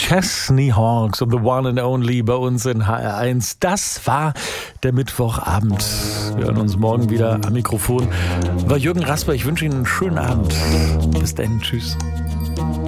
Chesney Hawks und The One and Only bei uns in HR1. Das war der Mittwochabend. Wir hören uns morgen wieder am Mikrofon. War Jürgen Rasper. Ich wünsche Ihnen einen schönen Abend. Bis dann. Tschüss.